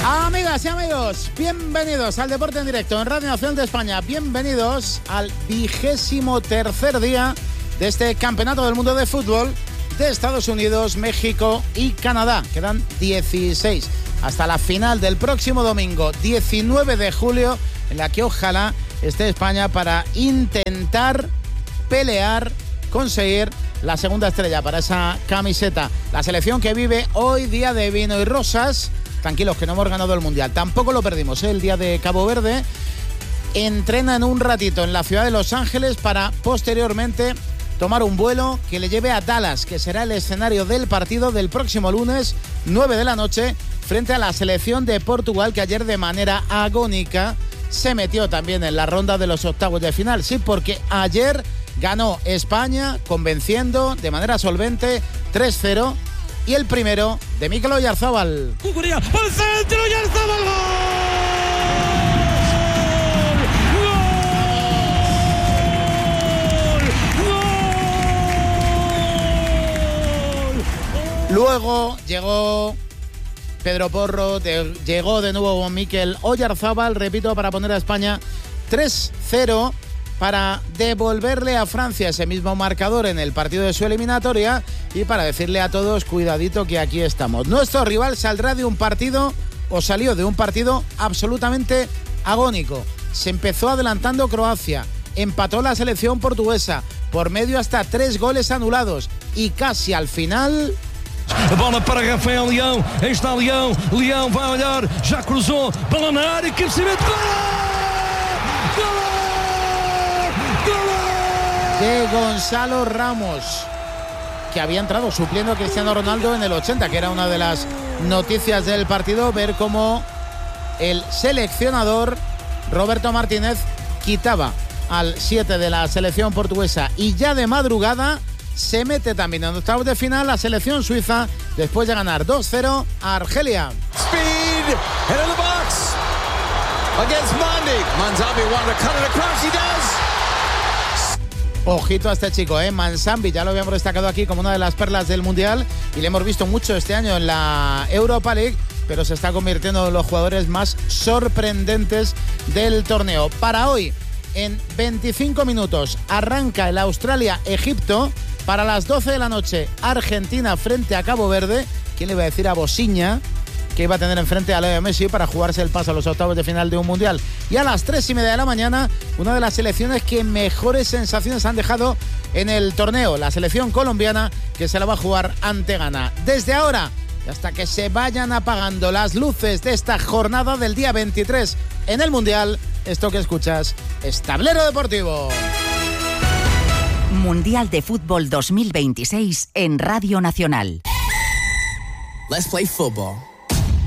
Amigas y amigos, bienvenidos al Deporte en Directo en Radio Nacional de España. Bienvenidos al 23º día de este Campeonato del Mundo de Fútbol de Estados Unidos, México y Canadá. Quedan 16 hasta la final del próximo domingo, 19 de julio, en la que ojalá esté España para intentar pelear, conseguir la segunda estrella para esa camiseta. La selección que vive hoy día de vino y rosas. Tranquilos, que no hemos ganado el Mundial. Tampoco lo perdimos, el día de Cabo Verde. Entrena en un ratito en la ciudad de Los Ángeles para posteriormente tomar un vuelo que le lleve a Dallas, que será el escenario del partido del próximo lunes, 9 de la noche, frente a la selección de Portugal, que ayer de manera agónica se metió también en la ronda de los octavos de final. Sí, porque ayer ganó España convenciendo de manera solvente 3-0. Y el primero de Mikel Oyarzabal. Cucuría, por el centro, Oyarzabal, ¡gol! ¡Gol! Luego llegó Pedro Porro, llegó de nuevo Mikel Oyarzabal, repito, para poner a España 3-0, para devolverle a Francia ese mismo marcador en el partido de su eliminatoria y para decirle a todos, cuidadito que aquí estamos. Nuestro rival saldrá de un partido, o salió de un partido absolutamente agónico. Se empezó adelantando Croacia, empató la selección portuguesa, por medio hasta 3 goles anulados y casi al final... A bola para Rafael Leão, aí está Leão, Leão vai olhar, já cruzou, bola na área, cabeceamento, gol! De Gonzalo Ramos, que había entrado supliendo a Cristiano Ronaldo en el 80, que era una de las noticias del partido, ver cómo el seleccionador Roberto Martínez quitaba al 7 de la selección portuguesa. Y ya de madrugada se mete también en octavos de final la selección suiza, después de ganar 2-0 a Argelia. Speed, head of the box, against Mandi. Manzambi wanted to cut it across, he does. Ojito a este chico, Manzambi, ya lo habíamos destacado aquí como una de las perlas del Mundial y le hemos visto mucho este año en la Europa League, pero se está convirtiendo en los jugadores más sorprendentes del torneo. Para hoy, en 25 minutos, arranca el Australia-Egipto. Para las 12 de la noche, Argentina frente a Cabo Verde. ¿Quién le iba a decir a Bosiña que iba a tener enfrente a Leo Messi para jugarse el paso a los octavos de final de un Mundial? Y a las 3:30 de la mañana, una de las selecciones que mejores sensaciones han dejado en el torneo, la selección colombiana, que se la va a jugar ante Ghana. Desde ahora y hasta que se vayan apagando las luces de esta jornada del día 23 en el Mundial, esto que escuchas es Tablero Deportivo. Mundial de Fútbol 2026 en Radio Nacional. Let's play football.